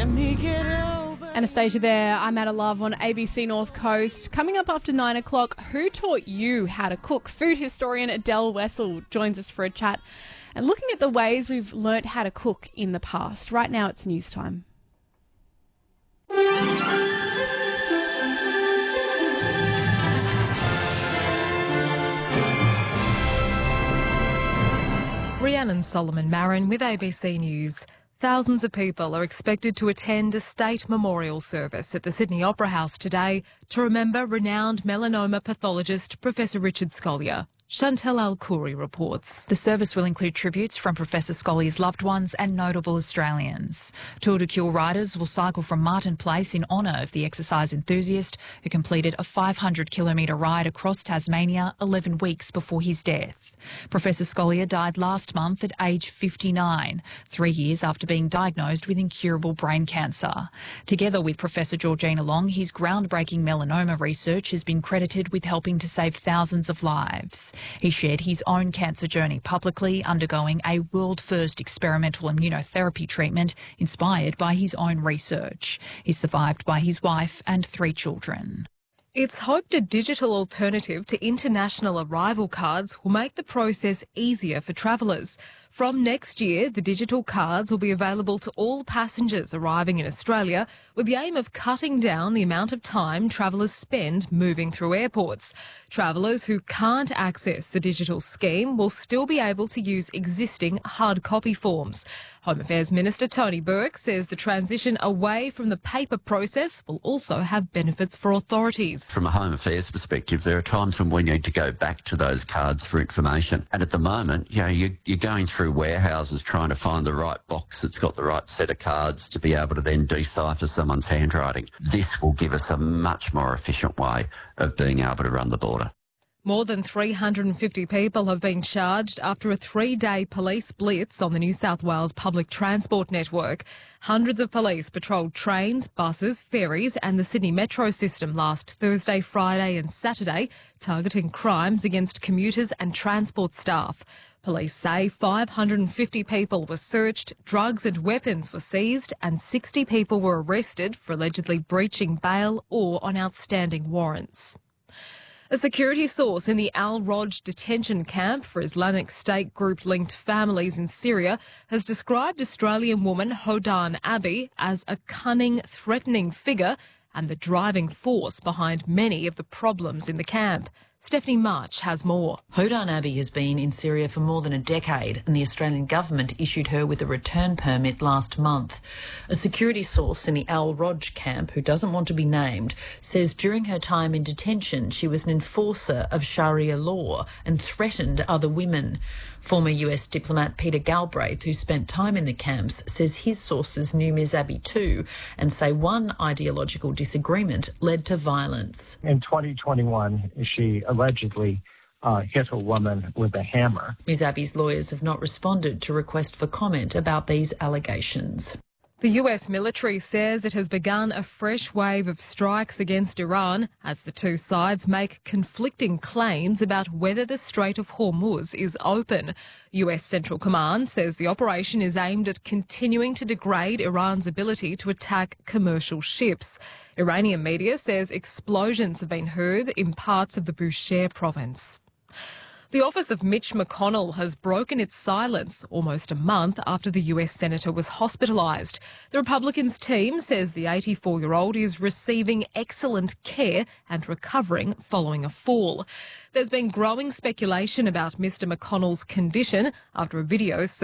Anastasia there, I'm Out of Love on ABC North Coast. Coming up after 9 o'clock, who taught you how to cook? Food historian Adele Wessel joins us for a chat and looking at the ways we've learnt how to cook in the past. Right now it's news time. Rhiannon Solomon Marin with ABC News. Thousands of people are expected to attend a state memorial service at the Sydney Opera House today to remember renowned melanoma pathologist Professor Richard Scolyer. Chantel Al-Khoury reports. The service will include tributes from Professor Scolyer's loved ones and notable Australians. Tour de Cure riders will cycle from Martin Place in honour of the exercise enthusiast who completed a 500-kilometre ride across Tasmania 11 weeks before his death. Professor Scolyer died last month at age 59, 3 years after being diagnosed with incurable brain cancer. Together with Professor Georgina Long, his groundbreaking melanoma research has been credited with helping to save thousands of lives. He shared his own cancer journey publicly, undergoing a world-first experimental immunotherapy treatment inspired by his own research. He's survived by his wife and 3 children. It's hoped a digital alternative to international arrival cards will make the process easier for travellers. From next year, the digital cards will be available to all passengers arriving in Australia with the aim of cutting down the amount of time travellers spend moving through airports. Travellers who can't access the digital scheme will still be able to use existing hard copy forms. Home Affairs Minister Tony Burke says the transition away from the paper process will also have benefits for authorities. From a Home Affairs perspective, there are times when we need to go back to those cards for information. And at the moment, you're going through warehouses trying to find the right box that's got the right set of cards to be able to then decipher someone's handwriting. This will give us a much more efficient way of being able to run the border. More than 350 people have been charged after a 3-day police blitz on the New South Wales public transport network. Hundreds of police patrolled trains, buses, ferries and the Sydney Metro system last Thursday, Friday and Saturday, targeting crimes against commuters and transport staff. Police say 550 people were searched, drugs and weapons were seized and 60 people were arrested for allegedly breaching bail or on outstanding warrants. A security source in the Al-Roj detention camp for Islamic State group-linked families in Syria has described Australian woman Hodan Abbey as a cunning, threatening figure and the driving force behind many of the problems in the camp. Stephanie March has more. Hodan Abbey has been in Syria for more than a decade and the Australian government issued her with a return permit last month. A security source in the Al-Roj camp, who doesn't want to be named, says during her time in detention she was an enforcer of Sharia law and threatened other women. Former US diplomat Peter Galbraith, who spent time in the camps, says his sources knew Ms Abbey too and say one ideological disagreement led to violence. In 2021, she allegedly hit a woman with a hammer. Ms Abbey's lawyers have not responded to request for comment about these allegations. The US military says it has begun a fresh wave of strikes against Iran as the two sides make conflicting claims about whether the Strait of Hormuz is open. US Central Command says the operation is aimed at continuing to degrade Iran's ability to attack commercial ships. Iranian media says explosions have been heard in parts of the Bushehr province. The office of Mitch McConnell has broken its silence almost a month after the US senator was hospitalised. The Republicans' team says the 84-year-old is receiving excellent care and recovering following a fall. There's been growing speculation about Mr McConnell's condition after a video